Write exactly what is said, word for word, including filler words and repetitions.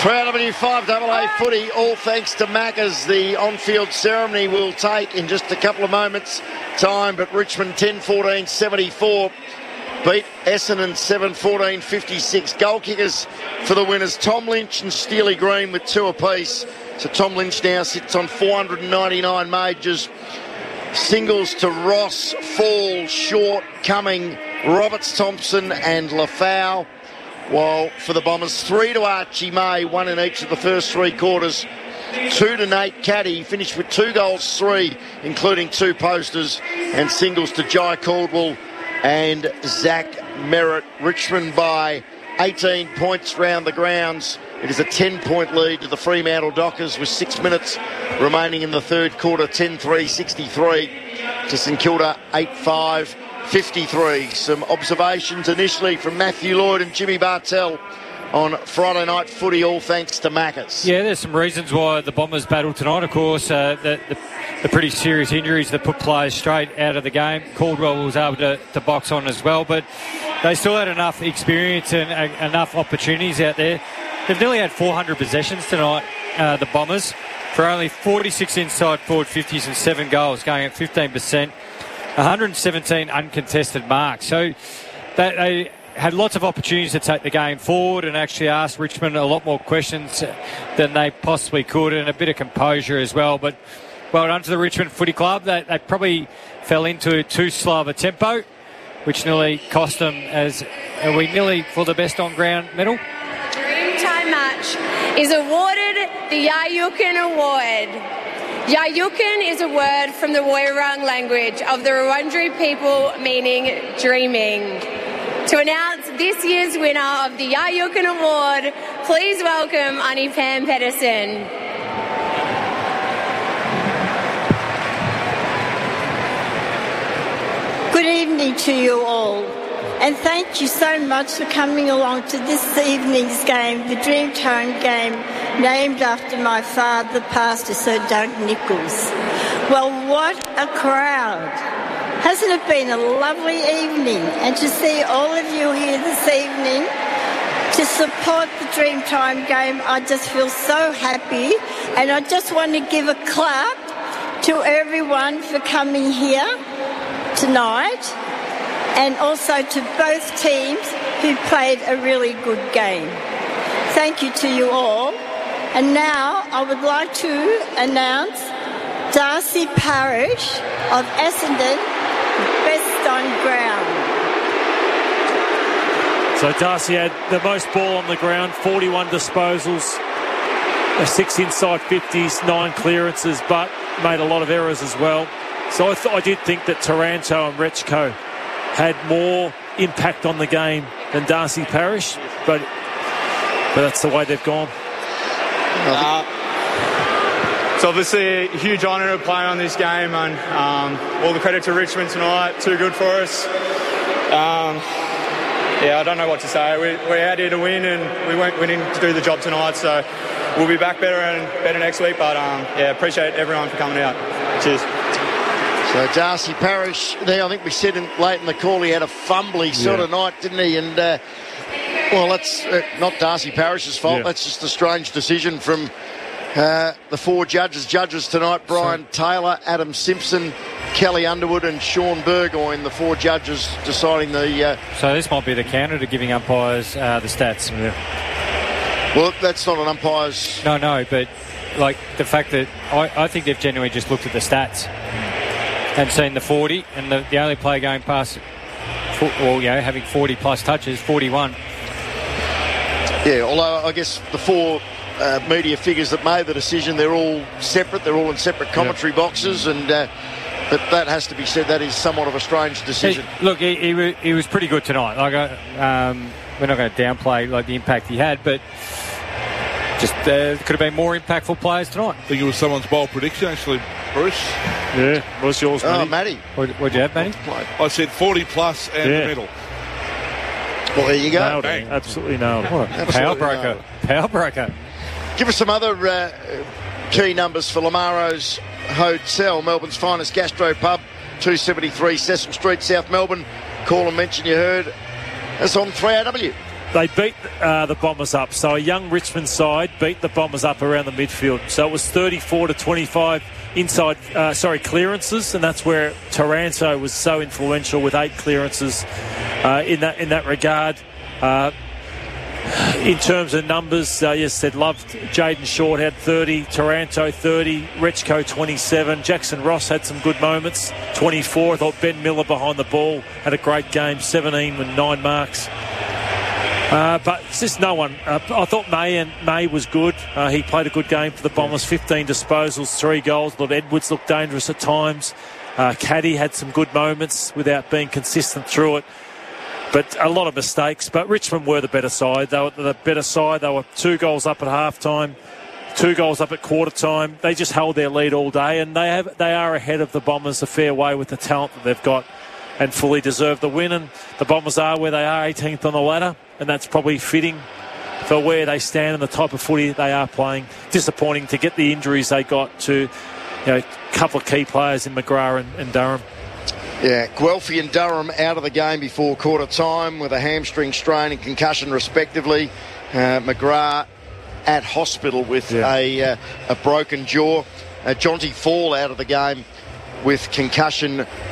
three R W five A A footy, all thanks to Macca's. The on-field ceremony will take in just a couple of moments' time, but Richmond ten fourteen seventy-four beat Essendon seven fourteen fifty-six. Goal kickers for the winners, Tom Lynch and Steely Green with two apiece. So Tom Lynch now sits on four hundred ninety-nine majors. Singles to Ross, Fall, Short, Cumming, Roberts, Thompson and Lafau. While for the Bombers, three to Archie May, one in each of the first three quarters. Two to Nate Caddy, finished with two goals, three, including two posters, and singles to Jai Caldwell and Zach Merritt. Richmond by eighteen points round the grounds. It is a ten-point lead to the Fremantle Dockers with six minutes remaining in the third quarter, ten three sixty-three to St Kilda, eight five fifty-three. Some observations initially from Matthew Lloyd and Jimmy Bartell on Friday night footy, all thanks to Macca's. Yeah, there's some reasons why the Bombers battled tonight. Of course, uh, the, the, the pretty serious injuries that put players straight out of the game. Caldwell was able to, to box on as well, but they still had enough experience and uh, enough opportunities out there. They've nearly had four hundred possessions tonight, uh, the Bombers, for only forty-six inside forward fifties and seven goals, going at fifteen percent. one hundred seventeen uncontested marks. So they, they had lots of opportunities to take the game forward and actually ask Richmond a lot more questions than they possibly could, and a bit of composure as well. But well done to the Richmond Footy Club. They, they probably fell into too slow of a tempo, which nearly cost them, as are we nearly for the best on-ground medal? Dreamtime match is awarded the Yayukin Award. Yayukin is a word from the Woiwurrung language of the Wurundjeri people meaning dreaming. To announce this year's winner of the Yayukin Award, please welcome Annie Pam Pedersen. Good evening to you all, and thank you so much for coming along to this evening's game, the Dreamtime game, named after my father, Pastor Sir Doug Nichols. Well, what a crowd. Hasn't it been a lovely evening? And to see all of you here this evening to support the Dreamtime game, I just feel so happy. And I just want to give a clap to everyone for coming here tonight, and also to both teams who played a really good game. Thank you to you all. And now I would like to announce Darcy Parish of Essendon, best on ground. So Darcy had the most ball on the ground, forty-one disposals, six inside fifties, nine clearances, but made a lot of errors as well. So I, th- I did think that Taranto and Rechko had more impact on the game than Darcy Parish, but, but that's the way they've gone. Uh, it's obviously a huge honour to play on this game, and um, all the credit to Richmond tonight. Too good for us. Um, yeah, I don't know what to say. We, we're out here to win, and we went winning to do the job tonight, so we'll be back better and better next week. But um, yeah, appreciate everyone for coming out. Cheers. So Darcy Parish there, I think we said in, late in the call, he had a fumbly sort yeah. of night, didn't he? And uh, well, that's uh, not Darcy Parish's fault. Yeah. That's just a strange decision from uh, the four judges. Judges tonight: Brian so. Taylor, Adam Simpson, Kelly Underwood, and Sean Burgoyne. The four judges deciding the. Uh, so this might be the counter to giving umpires uh, the stats. Yeah. Well, that's not an umpire's. No, no, but like the fact that I, I think they've genuinely just looked at the stats and seen the forty, and the, the only player going past, well, you know, having forty plus touches, forty-one. Yeah, although I guess the four uh, media figures that made the decision, they're all separate, they're all in separate commentary yep. boxes, and uh, but that has to be said, that is somewhat of a strange decision. He, look, he, he, was, he was pretty good tonight. Like, um, we're not going to downplay like the impact he had, but just uh, could have been more impactful players tonight. I think it was someone's bold prediction, actually, Bruce. Yeah, what's yours, Matty? Oh, Matty. What did you have, Matty? I said forty plus and yeah. the middle. Well, there you go. Nailed it. Absolutely nailed it. Absolutely power broker. Power broker. Give us some other uh, key numbers for Lamaro's Hotel, Melbourne's finest gastro pub, two seventy-three Sesame Street, South Melbourne. Call and mention you heard us on three R W. they beat uh, the Bombers up. So a young Richmond side beat the Bombers up around the midfield. So it was thirty-four to twenty-five inside, uh, sorry, clearances, and that's where Taranto was so influential with eight clearances uh, in that in that regard. Uh, in terms of numbers, uh, yes, said loved Jaden Short had thirty, Taranto thirty, Rechko twenty-seven, Jackson Ross had some good moments, twenty-four. I thought Ben Miller behind the ball had a great game, seventeen with nine marks. Uh, but it's just no one. Uh, I thought May and May was good. Uh, he played a good game for the Bombers. fifteen disposals, three goals. Lord Edwards looked dangerous at times. Uh, Caddy had some good moments without being consistent through it. But a lot of mistakes. But Richmond were the better side. They were the better side. They were two goals up at half time, two goals up at quarter time. They just held their lead all day, and they have they are ahead of the Bombers a fair way with the talent that they've got, and fully deserve the win. And the Bombers are where they are, eighteenth on the ladder, and that's probably fitting for where they stand and the type of footy they are playing. Disappointing to get the injuries they got to, you know, a couple of key players in McGrath and, and Durham. Yeah, Guelphy and Durham out of the game before quarter time with a hamstring strain and concussion respectively. Uh, McGrath at hospital with yeah. a uh, a broken jaw. Uh, Jonty Fall out of the game with concussion